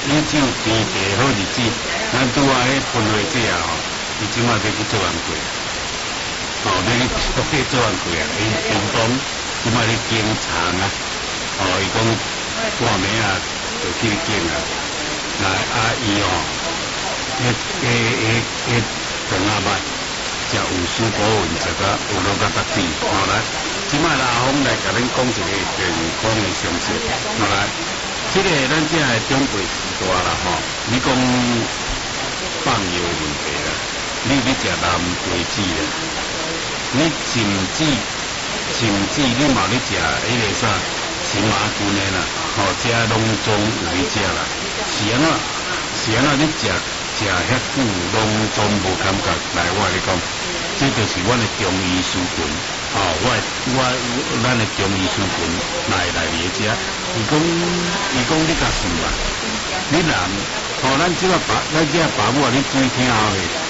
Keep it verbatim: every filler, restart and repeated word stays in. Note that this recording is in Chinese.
你就天地好日子，咱拄啊迄分会者啊吼，伊即马要去做安贵，哦，要去要去做安贵啊，因因讲即马咧经常啊，哦，伊讲半暝啊就去经啊，来啊伊哦，迄迄迄迄肠仔肉，食有蔬果粉，食甲有落甲搭底，好来，即马阿峰来甲恁讲一个健康的常识，好来。这个咱这个长辈时代啦吼，你讲放药的问题啦，你你食南瓜子啦，你甚至甚至你嘛咧食迄个啥荨麻菌的啦，吼，这拢总有咧食啦。是安怎？是安怎？你食食遐久，拢总无感觉。来，我跟你讲，这就是阮的中医师群。哦，我我咱的中医师群来来咧遮，伊讲伊讲你甲算吧，你男，哦，咱即个爸，咱即个爸母啊，你注意听后咧，